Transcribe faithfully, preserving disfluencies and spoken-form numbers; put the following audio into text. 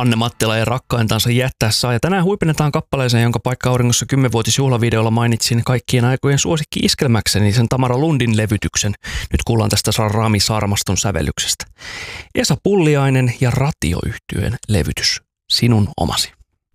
Anne Mattila ja rakkaintansa jättää saa. Ja tänään huipennetaan kappaleeseen, jonka paikka auringossa kymmenvuotisjuhlavideolla mainitsin kaikkien aikojen suosikki iskelmäkseni, sen Tamara Lundin levytyksen. Nyt kuullaan tästä Rami Saarmaston sävellyksestä. Esa Pulliainen ja Ratio-yhtyeen levytys. Sinun omasi.